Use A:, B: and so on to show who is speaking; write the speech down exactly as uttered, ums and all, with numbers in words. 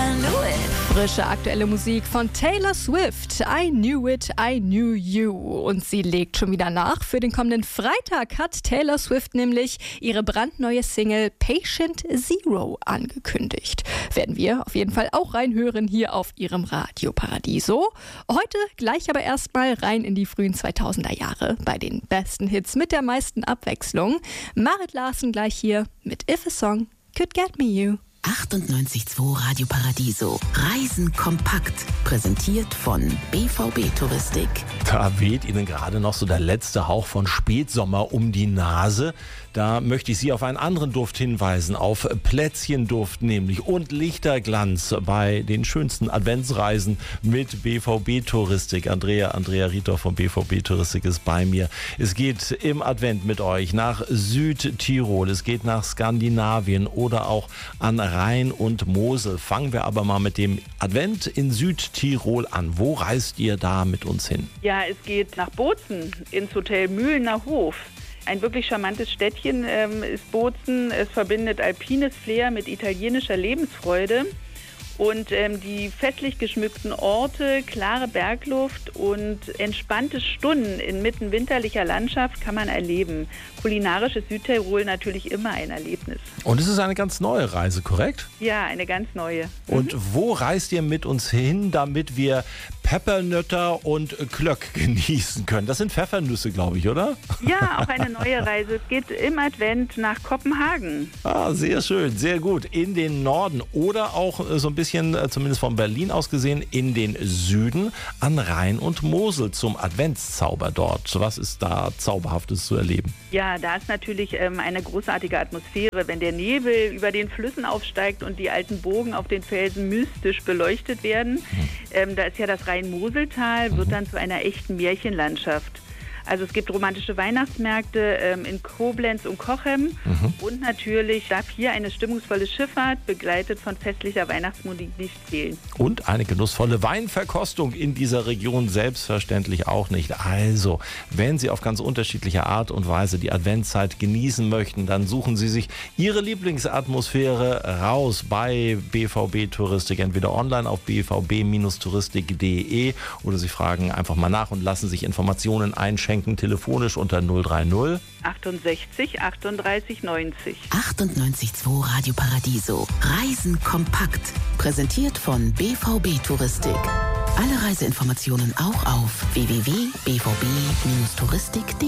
A: I knew it.
B: Frische aktuelle Musik von Taylor Swift. I knew it, I knew you. Und sie legt schon wieder nach. Für den kommenden Freitag hat Taylor Swift nämlich ihre brandneue Single Patient Zero angekündigt. Werden wir auf jeden Fall auch reinhören hier auf ihrem Radio Paradiso. Heute gleich aber erstmal rein in die frühen zweitausender Jahre bei den besten Hits mit der meisten Abwechslung. Marit Larsen gleich hier mit If a Song Could Get Me You.
A: achtundneunzig Komma zwei Radio Paradiso. Reisen kompakt. Präsentiert von B V B Touristik.
C: Da weht Ihnen gerade noch so der letzte Hauch von Spätsommer um die Nase. Da möchte ich Sie auf einen anderen Duft hinweisen, auf Plätzchenduft nämlich und Lichterglanz bei den schönsten Adventsreisen mit B V B Touristik. Andrea, Andrea Rieter von B V B Touristik ist bei mir. Es geht im Advent mit euch nach Südtirol, es geht nach Skandinavien oder auch an Rhein und Mosel. Fangen wir aber mal mit dem Advent in Südtirol an. Wo reist ihr da mit uns hin?
D: Ja, es geht nach Bozen, ins Hotel Mühlener Hof. Ein wirklich charmantes Städtchen ähm, ist Bozen. Es verbindet alpines Flair mit italienischer Lebensfreude. Und ähm, die festlich geschmückten Orte, klare Bergluft und entspannte Stunden inmitten winterlicher Landschaft kann man erleben. Kulinarisch ist Südtirol natürlich immer ein Erlebnis.
C: Und es ist eine ganz neue Reise, korrekt?
D: Ja, eine ganz neue.
C: Und mhm. wo reist ihr mit uns hin, damit wir Peppernötter und Klöck genießen können? Das sind Pfeffernüsse, glaube ich, oder?
D: Ja, auch eine neue Reise. Es geht im Advent nach Kopenhagen.
C: Ah, sehr schön, sehr gut. In den Norden oder auch so ein bisschen bisschen, zumindest von Berlin aus gesehen, in den Süden an Rhein und Mosel zum Adventszauber dort. Was ist da Zauberhaftes zu erleben?
D: Ja, da ist natürlich ähm, eine großartige Atmosphäre, wenn der Nebel über den Flüssen aufsteigt und die alten Bogen auf den Felsen mystisch beleuchtet werden. Hm. Ähm, da ist ja das Rhein-Mosel-Tal, wird dann zu einer echten Märchenlandschaft. Also es gibt romantische Weihnachtsmärkte ähm, in Koblenz und Cochem mhm. und natürlich darf hier eine stimmungsvolle Schifffahrt begleitet von festlicher Weihnachtsmusik nicht fehlen.
C: Und eine genussvolle Weinverkostung in dieser Region selbstverständlich auch nicht. Also, wenn Sie auf ganz unterschiedliche Art und Weise die Adventszeit genießen möchten, dann suchen Sie sich Ihre Lieblingsatmosphäre raus bei B V B Touristik, entweder online auf b v b touristik punkt d e oder Sie fragen einfach mal nach und lassen sich Informationen einschenken. Telefonisch unter null drei null
D: achtundsechzig achtunddreißig neunzig.
A: achtundneunzig Komma zwei Radio Paradiso. Reisen kompakt. Präsentiert von B V B Touristik. Alle Reiseinformationen auch auf w w w punkt b v b touristik punkt d e.